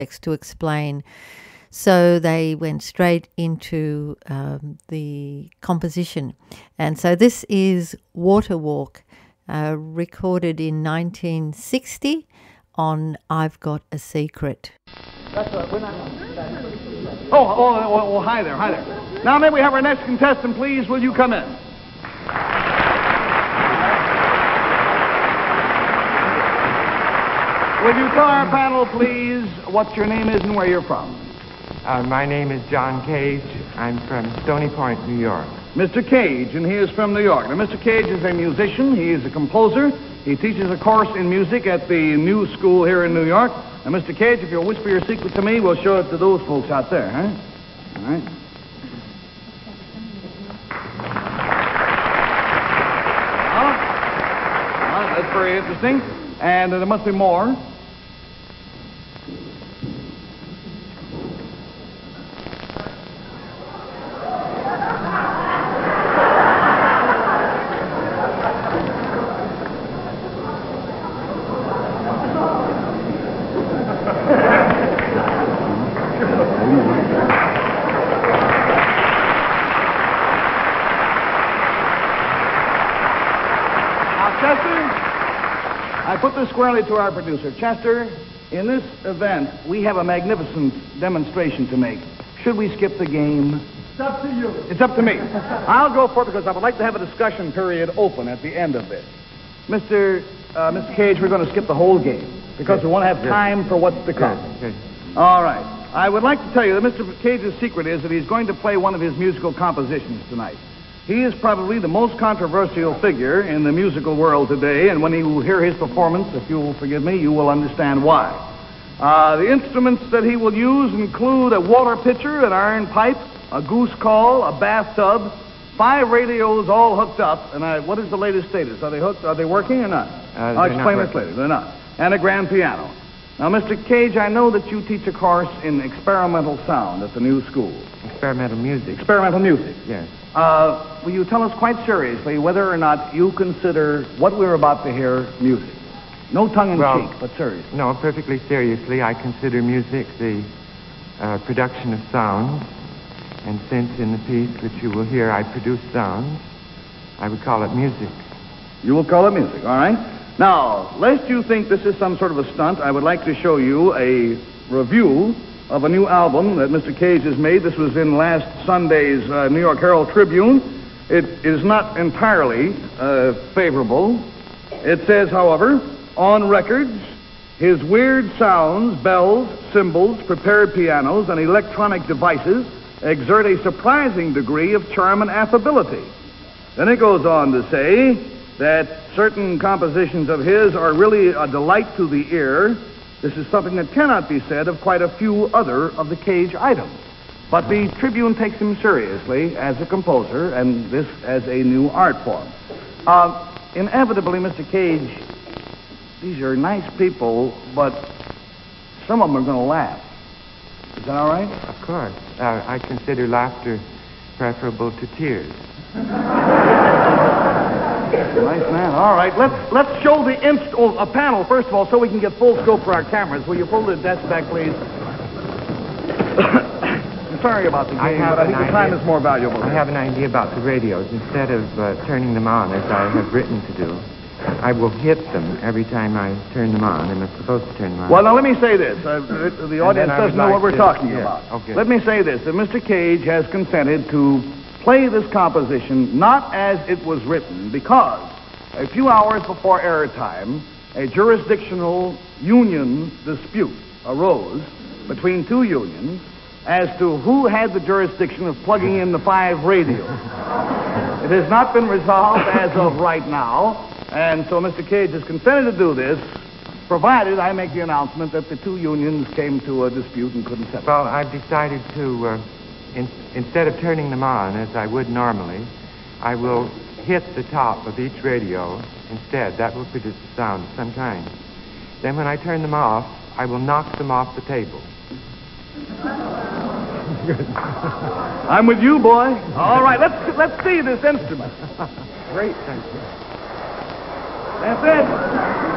to explain. So they went straight into the composition. And so this is Water Walk, recorded in 1960 on I've Got a Secret. That's right. We're not. Oh, hi there, hi there. Now, may we have our next contestant, please? Will you come in? Will you tell our panel, please, what your name is and where you're from? My name is John Cage. I'm from Stony Point, New York. Mr. Cage, and he is from New York. Now, Mr. Cage is a musician. He is a composer. He teaches a course in music at the New School here in New York. Now, Mr. Cage, if you'll whisper your secret to me, we'll show it to those folks out there, huh? All right. Well, that's very interesting. And there must be more. I put this squarely to our producer. Chester, in this event, we have a magnificent demonstration to make. Should we skip the game? It's up to you. It's up to me. I'll go for it because I would like to have a discussion period open at the end of this. Mr. Cage, we're going to skip the whole game because we want to have time for what's to come. All right. I would like to tell you that Mr. Cage's secret is that he's going to play one of his musical compositions tonight. He is probably the most controversial figure in the musical world today, and when you hear his performance, if you will forgive me, you will understand why. The instruments that he will use include a water pitcher, an iron pipe, a goose call, a bathtub, 5 radios all hooked up, and what is the latest status? Are they hooked? Are they working or not? I'll explain this later. They're not. And a grand piano. Now, Mr. Cage, I know that you teach a course in experimental sound at the New School. Experimental music. Experimental music. Yes. Will you tell us quite seriously whether or not you consider what we're about to hear music? No tongue-in-cheek, but seriously. No, perfectly seriously. I consider music the production of sounds. And since in the piece which you will hear I produce sounds, I would call it music. You will call it music, all right? Now, lest you think this is some sort of a stunt, I would like to show you a review of a new album that Mr. Cage has made. This was in last Sunday's New York Herald Tribune. It is not entirely favorable. It says, however, on records, his weird sounds, bells, cymbals, prepared pianos, and electronic devices exert a surprising degree of charm and affability. Then it goes on to say that certain compositions of his are really a delight to the ear. This is something that cannot be said of quite a few other of the Cage items. But the Tribune takes him seriously as a composer, and this as a new art form. Inevitably, Mr. Cage, these are nice people, but some of them are going to laugh. Is that all right? Of course. I consider laughter preferable to tears. Nice man. All right, let's show the a panel first of all, so we can get full scope for our cameras. Will you pull the desk back, please? I'm sorry about the game, but I think the time is more valuable. I have an idea about the radios. Instead of turning them on as I have written to do, I will hit them every time I turn them on, and I'm supposed to turn them on. Well, now let me say this. The audience doesn't know what we're talking about. Okay. Let me say this, that Mr. Cage has consented to play this composition not as it was written, because a few hours before airtime, a jurisdictional union dispute arose between 2 unions as to who had the jurisdiction of plugging in the 5 radios. It has not been resolved as of right now, and so Mr. Cage has consented to do this, provided I make the announcement that the 2 unions came to a dispute and couldn't settle. Well, I've decided to, instead of turning them on as I would normally, I will hit the top of each radio instead. That will produce a sound of some kind. Then when I turn them off, I will knock them off the table. I'm with you, boy. All right, let's see this instrument. Great, thank you. That's it.